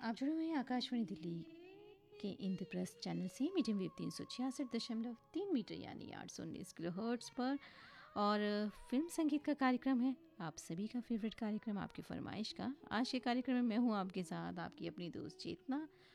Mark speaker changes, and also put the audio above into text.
Speaker 1: आप जुड़े हुए हैं आकाशवाणी दिल्ली के इंद्रप्रस्थ चैनल से मीडियम वेव 366.3 मीटर यानी 819 किलोहर्ट्ज़ पर। और फिल्म संगीत का कार्यक्रम है आप सभी का फेवरेट कार्यक्रम, आपकी फरमाइश का। आज के कार्यक्रम में मैं हूँ आपके साथ, आपकी अपनी दोस्त चेतना।